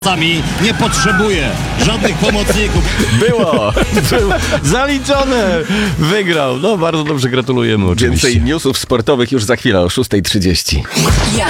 Sami nie potrzebuje żadnych pomocników. Było zaliczone, wygrał. No bardzo dobrze, gratulujemy oczywiście. Więcej newsów sportowych już za chwilę o 6:30.